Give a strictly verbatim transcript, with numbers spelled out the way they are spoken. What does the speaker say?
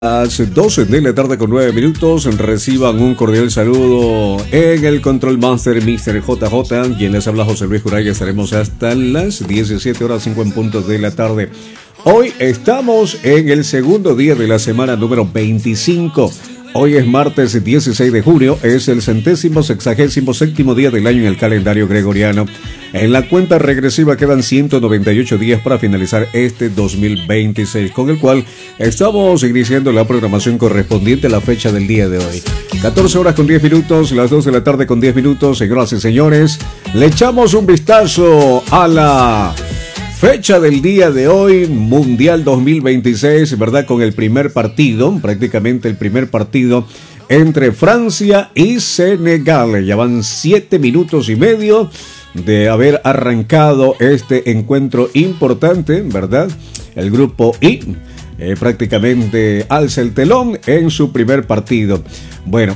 Las doce de la tarde con nueve minutos, reciban un cordial saludo en el Control Master mister J J, quien les habla José Luis Juraya. Estaremos hasta las diecisiete horas cinco en punto de la tarde. Hoy estamos en el segundo día de la semana número veinticinco. Hoy es martes dieciséis de junio, es el centésimo sexagésimo séptimo día del año en el calendario gregoriano. En la cuenta regresiva quedan ciento noventa y ocho días para finalizar este dos mil veintiséis, con el cual estamos iniciando la programación correspondiente a la fecha del día de hoy. catorce horas con diez minutos, las dos de la tarde con diez minutos, señoras y señores. Le echamos un vistazo a la fecha del día de hoy, Mundial dos mil veintiséis, ¿verdad? Con el primer partido, prácticamente el primer partido entre Francia y Senegal. Ya van siete minutos y medio de haber arrancado este encuentro importante, ¿verdad? El grupo I eh, prácticamente alza el telón en su primer partido. Bueno,